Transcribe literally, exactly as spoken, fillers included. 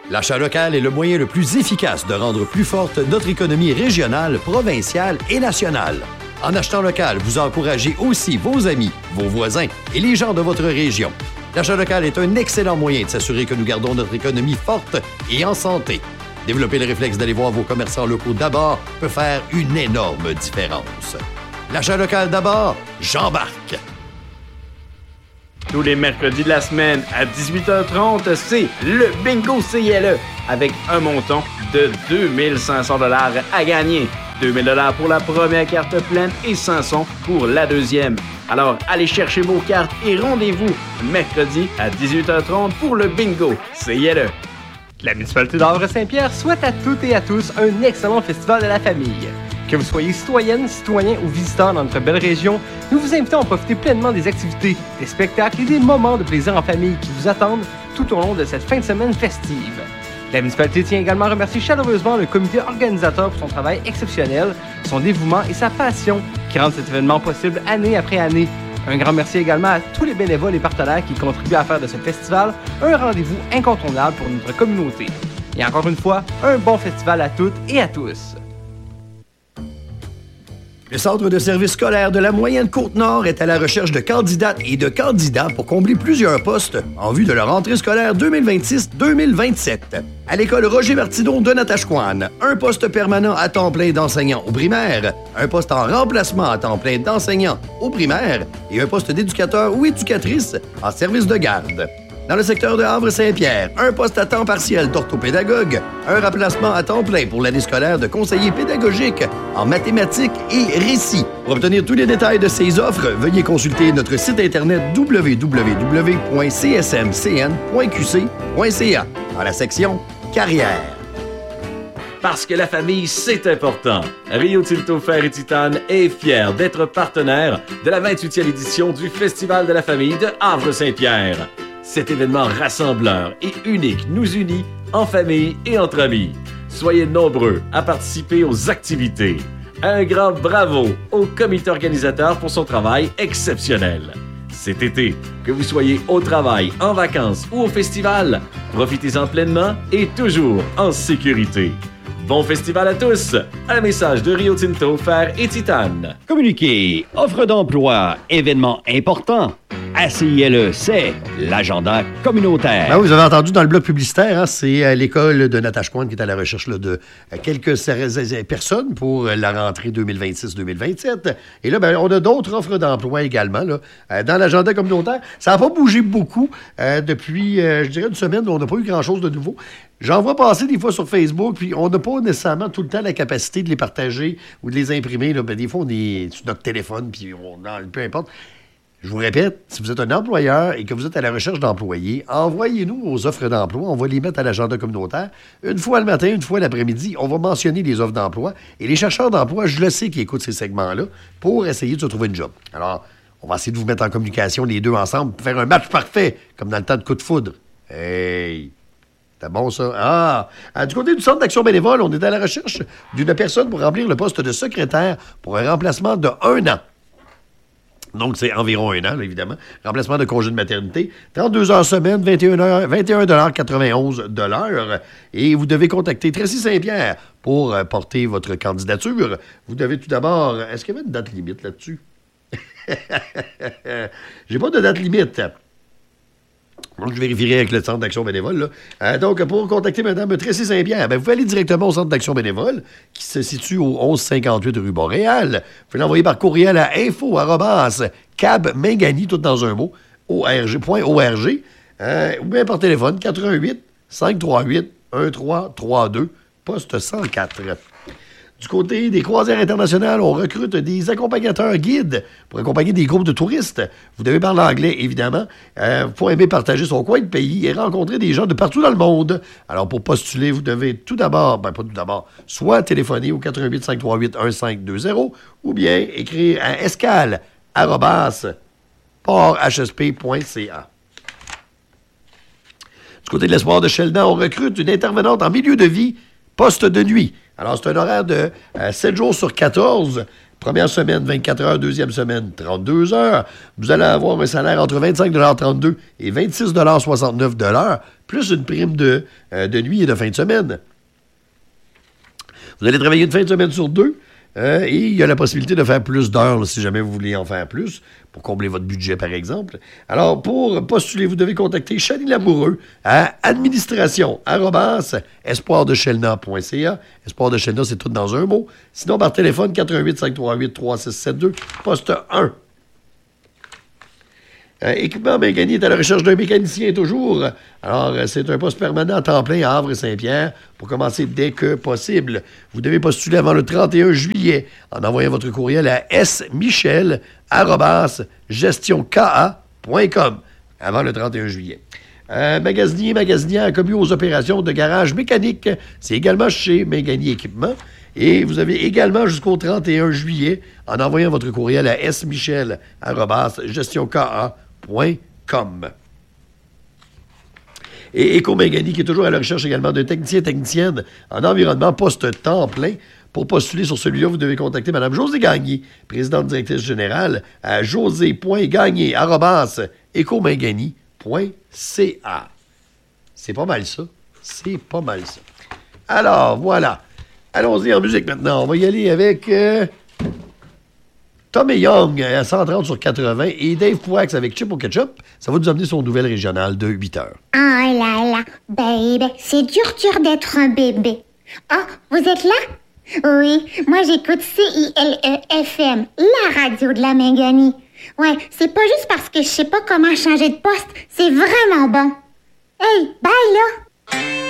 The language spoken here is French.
L'achat local est le moyen le plus efficace de rendre plus forte notre économie régionale, provinciale et nationale. En achetant local, vous encouragez aussi vos amis, vos voisins et les gens de votre région. L'achat local est un excellent moyen de s'assurer que nous gardons notre économie forte et en santé. Développer le réflexe d'aller voir vos commerçants locaux d'abord peut faire une énorme différence. L'achat local d'abord, j'embarque! Tous les mercredis de la semaine à dix-huit heures trente, c'est le Bingo C L E avec un montant de deux mille cinq cents dollars à gagner. deux mille dollars pour la première carte pleine et cinq cents pour la deuxième. Alors, allez chercher vos cartes et rendez-vous mercredi à dix-huit heures trente pour le Bingo C L E. La municipalité d'Havre-Saint-Pierre souhaite à toutes et à tous un excellent festival de la famille. Que vous soyez citoyenne, citoyen ou visiteur dans notre belle région, nous vous invitons à profiter pleinement des activités, des spectacles et des moments de plaisir en famille qui vous attendent tout au long de cette fin de semaine festive. La municipalité tient également à remercier chaleureusement le comité organisateur pour son travail exceptionnel, son dévouement et sa passion qui rendent cet événement possible année après année. Un grand merci également à tous les bénévoles et partenaires qui contribuent à faire de ce festival un rendez-vous incontournable pour notre communauté. Et encore une fois, un bon festival à toutes et à tous. Le Centre de services scolaires de la Moyenne Côte-Nord est à la recherche de candidates et de candidats pour combler plusieurs postes en vue de la rentrée scolaire deux mille vingt-six deux mille vingt-sept. À l'école Roger Martineau de Natashquan, un poste permanent à temps plein d'enseignant au primaire, un poste en remplacement à temps plein d'enseignant au primaire et un poste d'éducateur ou éducatrice en service de garde. Dans le secteur de Havre-Saint-Pierre, un poste à temps partiel d'orthopédagogue, un remplacement à temps plein pour l'année scolaire de conseiller pédagogique en mathématiques et récit. Pour obtenir tous les détails de ces offres, veuillez consulter notre site internet w w w point c s m c n point q c point c a dans la section Carrière. Parce que la famille, c'est important. Rio Tinto Fer et Titane est fier d'être partenaire de la vingt-huitième édition du Festival de la famille de Havre-Saint-Pierre. Cet événement rassembleur et unique nous unit en famille et entre amis. Soyez nombreux à participer aux activités. Un grand bravo au comité organisateur pour son travail exceptionnel. Cet été, que vous soyez au travail, en vacances ou au festival, profitez-en pleinement et toujours en sécurité. Bon festival à tous! Un message de Rio Tinto, Fer et Titane. Communiqué, offre d'emploi, événement important. A C I L E, c'est l'agenda communautaire. Ben oui, vous avez entendu dans le bloc publicitaire, hein, c'est euh, l'école de Natashquan qui est à la recherche là, de euh, quelques personnes pour euh, la rentrée deux mille vingt-six deux mille vingt-sept. Et là, ben, on a d'autres offres d'emploi également là, euh, dans l'agenda communautaire. Ça n'a pas bougé beaucoup euh, depuis, euh, je dirais, une semaine. On n'a pas eu grand-chose de nouveau. J'en vois passer des fois sur Facebook, puis on n'a pas nécessairement tout le temps la capacité de les partager ou de les imprimer. Là. Ben, des fois, on est sur notre téléphone, puis on peu importe. Je vous répète, si vous êtes un employeur et que vous êtes à la recherche d'employés, envoyez-nous vos offres d'emploi. On va les mettre à l'agenda communautaire. Une fois le matin, une fois l'après-midi, on va mentionner les offres d'emploi. Et les chercheurs d'emploi, je le sais qui écoutent ces segments-là, pour essayer de se trouver une job. Alors, on va essayer de vous mettre en communication les deux ensemble pour faire un match parfait, comme dans le temps de coup de foudre. Hey! C'était bon, ça. Ah! ah! Du côté du Centre d'action bénévole, on est à la recherche d'une personne pour remplir le poste de secrétaire pour un remplacement de un an. Donc, c'est environ un an, là, évidemment. Remplacement de congé de maternité. trente-deux heures semaine, vingt et un heures, vingt et un dollars quatre-vingt-onze de l'heure. Et vous devez contacter Tracy Saint-Pierre pour euh, porter votre candidature. Vous devez tout d'abord... Est-ce qu'il y avait une date limite là-dessus? J'ai pas de date limite. Donc, je vérifierai avec le Centre d'action bénévole. Là. Euh, donc, pour contacter Mme Tracy Saint-Pierre, ben, vous pouvez aller directement au Centre d'action bénévole qui se situe au onze cinquante-huit rue Boréal. Vous pouvez l'envoyer par courriel à info arobase cabmengani, tout dans un mot, org.org, euh, ou bien par téléphone, quatre un huit, cinq trois huit, un trois trois deux, poste cent quatre. Du côté des croisières internationales, on recrute des accompagnateurs guides pour accompagner des groupes de touristes. Vous devez parler anglais, évidemment. Euh, faut aimer partager son coin de pays et rencontrer des gens de partout dans le monde. Alors, pour postuler, vous devez tout d'abord, ben pas tout d'abord, soit téléphoner au quatre un huit, cinq trois huit, un cinq deux zéro ou bien écrire à escale arobase port h s p point c a. Du côté de l'Espoir de Sheldon, on recrute une intervenante en milieu de vie, poste de nuit. Alors, c'est un horaire de euh, sept jours sur quatorze, Première semaine, vingt-quatre heures. Deuxième semaine, trente-deux heures. Vous allez avoir un salaire entre vingt-cinq virgule trente-deux et vingt-six virgule soixante-neuf plus une prime de, euh, de nuit et de fin de semaine. Vous allez travailler une fin de semaine sur deux. Euh, et il y a la possibilité de faire plus d'heures là, si jamais vous voulez en faire plus, pour combler votre budget, par exemple. Alors, pour postuler, vous devez contacter Chani Lamoureux à administration arobase espoirdechelna point c a. Espoir de Chelna, c'est tout dans un mot. Sinon, par téléphone, quatre un huit, cinq trois huit, trois six sept deux, poste un. Euh, Équipement Mégani est à la recherche d'un mécanicien toujours. Alors, euh, c'est un poste permanent à temps plein à Havre-Saint-Pierre pour commencer dès que possible. Vous devez postuler avant le trente et un juillet en envoyant votre courriel à smichel arobase gestionka point com avant le trente et un juillet. Euh, magasinier, magasinière commis aux opérations de garage mécanique. C'est également chez Mégani Équipement. Et vous avez également jusqu'au trente et un juillet en envoyant votre courriel à smichel arobase gestionka point com. Et Éco-Mégani, qui est toujours à la recherche également d'un technicien technicienne en environnement poste temps plein. Pour postuler sur celui-là, vous devez contacter Mme Josée Gagné, présidente directrice générale, à josé point gagné arobase écomégani point c a. C'est pas mal ça. C'est pas mal ça. Alors, voilà. Allons-y en musique maintenant. On va y aller avec euh, Tommy Young à cent trente sur quatre-vingts et Dave Pouax avec Chip au Ketchup. Ça va nous amener son nouvelle régionale de huit heures. Oh là là, baby, c'est dur dur d'être un bébé. Ah, vous êtes là? Oui, moi j'écoute C I L E F M, la radio de la Mégani. Ouais, c'est pas juste parce que je sais pas comment changer de poste, c'est vraiment bon. Hey, bye là!